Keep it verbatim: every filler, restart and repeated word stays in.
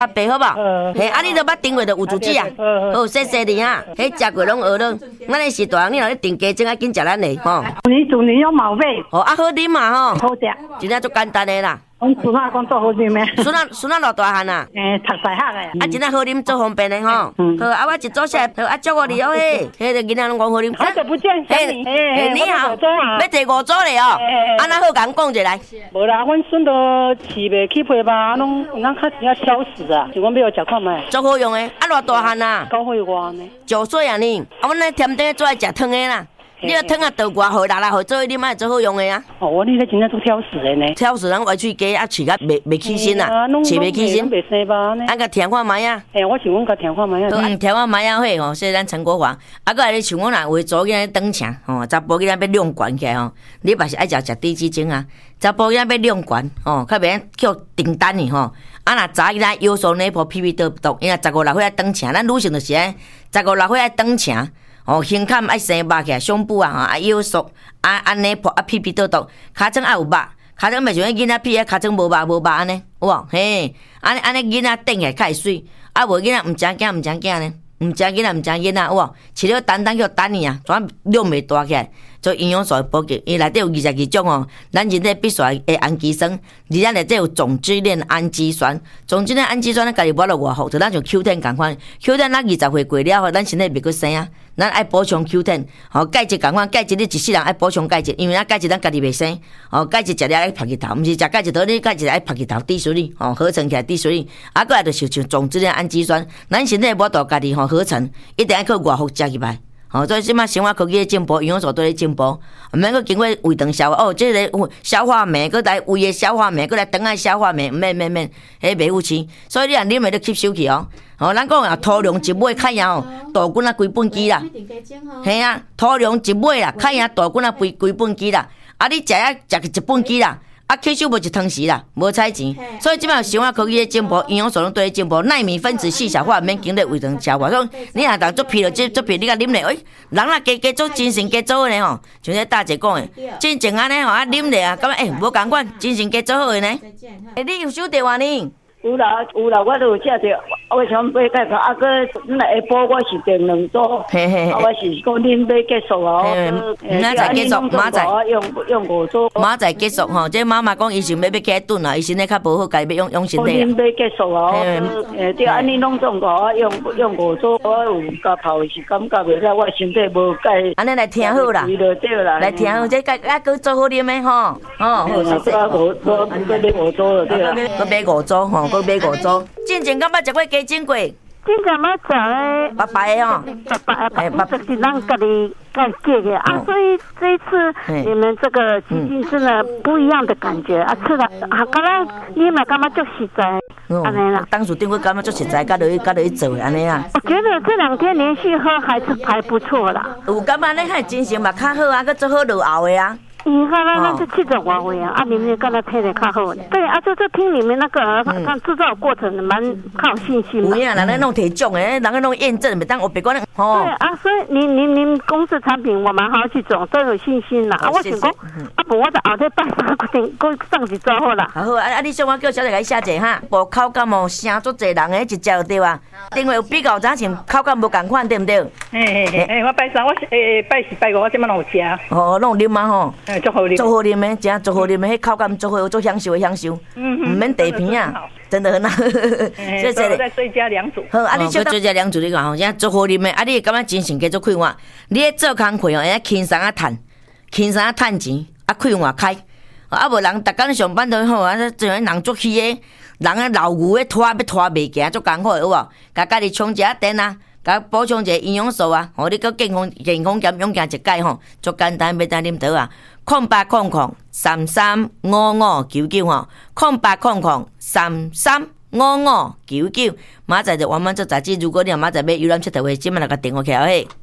阿伯好无？嘿，啊，你都捌订过就有主旨啊。好，谢谢你哈。迄食过拢学了，咱的是大人，你若咧订鸡精啊，紧食咱的吼。 你做你有毛病。 哦，啊好啉嘛吼。 好食。 真正足简单的啦。 阮孙仔讲做好啉的。孙仔孙仔偌大汉啊？ 诶，读大学的。 啊，真正好啉，足方便的吼。嗯。好，啊，我一做下，好啊，祝我你哦嘿。迄个囡仔拢讲好啉。 好久不见，小米。 诶，你好。要坐五组嘞哦。啊，那好，甲阮讲一下来。 无啦，阮孙都饲袂起皮吧，拢咱较只要挑食啊，就阮要食看卖。 足好用的，啊，偌大汉啊？ 九岁外呢。 九岁啊你？啊，阮咧添顶做爱食汤的啦。你个汤啊倒偌好，来来好做，你买做好用的啊。 哦，你咧真正做挑食的呢。 挑食人歪喙鸡啊，饲甲袂袂起身啊，饲袂起身。 袂生吧呢？ 啊，甲听看卖啊。 诶，我想讲甲听看卖啊。 嗯，听看卖啊伙吼，说咱陈国华。啊，搁来咧像我若为早囝长请吼，查甫囝要量悬起来吼，你嘛是爱食食低脂精啊。查甫囝要量悬吼，较免叫订单呢吼。啊，若早囝腰酸内婆屁屁倒毒，因为十五六岁爱长请，咱女性就是安，十五六岁爱长请。哦，胸坎爱生肉起来，胸部啊，啊腰缩，啊安尼破啊屁屁倒倒，尻川爱有肉，尻川袂像囡仔屁啊，尻川无肉无肉安尼，有无？嘿，安尼安尼囡仔顶起来较会水，啊无囡仔毋正囝毋正囝呢，毋正囡仔毋正囡仔，有无？饲了单单叫单呢啊，怎量袂大起来？做营养素的补给，伊内底有二十二种哦，咱人体必须的氨基酸，而且内底有总支链氨基酸，总支链氨基酸咱家己抹落偌好，就咱像 Q 十 共款 ，Q 十 咱二十岁过了后，咱身体袂阁生啊，咱爱补充 Q 十，吼钙质共款，钙质你一世人爱补充钙质，因为咱钙质咱家己袂生，吼钙质食了爱晒日头，毋是食钙质倒你钙质爱晒日头滴水哩，吼合成起来滴水哩，啊过来就是像总支链氨基酸，咱身体无度家己吼合成，一定爱靠外服食入来。哦，所以即马生活科技的进步，营养素都咧进步，毋免阁经过胃肠消化。哦，即、這个消化酶，阁来胃的消化酶，阁来肠的消化酶，毋免免免，迄袂有钱。所以你若啉的，你吸收去哦。哦，咱讲啊，土量一尾较赢哦，大菌啊规本机啦。嘿啊，土量一尾啦，较赢大菌啊规规本机啦。啊，你食啊食一本机啦。啊，吸收无一汤匙啦，无菜钱，所以即摆生活科技的进步，营养素拢对进步，奈米分子细小化，免经历胃肠消化。所以你若当做疲了，即做疲，你甲啉咧，诶，人若加加做精神加做咧吼，像迄大姐讲诶，真正安尼吼，啊啉咧啊，感觉诶无共款，精神加做好诶呢。诶，你有收电话呢？ 有啦有啦，我都有食着，我想买解脱，啊，搁咱下晡我是订两组，啊，我是讲恁要结束哦， 明仔载结束，明仔载用用五组， 明仔载结束吼，这妈妈讲伊想要要起来炖啊，伊身体较无好，家己要用用身体。 恁要结束哦，诶，对，安尼拢总我用用五组，我有甲泡是感觉袂了，我身体无解。 安尼来听好啦，来听好，这个啊，搁做好啉的吼，哦，好，谢谢。 我我搁买五组了，对啦， 搁买五组吼。搁买五组，之前敢捌食过鸡精过？ 之前捌食诶， 白白的吼， 白白白，白就是咱家己家己的啊。所以这一次你们这个基金真的不一样的感觉啊，吃了啊，刚刚你嘛感觉就实在，安尼啦。 当时顶我感觉就实在，甲落去甲落去做安尼啦。 我觉得这两天连续喝还是还不错啦。 有感觉你还精神嘛较好啊，佮做好落后的啊。 你看那那是七十多岁啊，啊，你们刚才配的较好。对啊，就就听你们那个看制造过程蛮靠信心嘛。 有影，人咧弄提奖诶，人咧弄验证，袂当我别讲咧。 对啊，所以您您您公司产品我蛮好去做，都有信心啦。啊，我想讲，啊不，我在后头拜三决定，搁上去做好啦。 好啊，啊，你小我叫小姐来写者哈，无口感哦，声足侪人诶，一食就对啊。另外有比较早前口感无共款，对毋对？ 嘿嘿嘿，诶，我拜三，我诶拜四拜五，我即摆拢有食。 哦，拢有啉啊吼。 足好啉， 足好啉的，真足好啉的，迄口感足好，足享受的享受，唔免地片啊，真的很好。 谢谢。再追加两组。 好，啊，你再追加两组，你讲吼，现在足好啉的，啊，你会感觉精神加足快活。你咧做工课哦，会轻松啊趁，轻松啊趁钱，啊快活开。啊无人逐工上班都好啊，这人人足气的，人啊老牛咧拖要拖袂行，足艰苦有无？甲家己充一下电啊。甲补充一个营养素啊，吼！你个健康健康减勇敢一解吼，足简单，要当啉倒啊。空八空空三三五五九九吼，空八空空三三五五九九。明仔载就完满做杂志，如果你明仔载要游览佚佗话，即摆来甲电话起来嘿。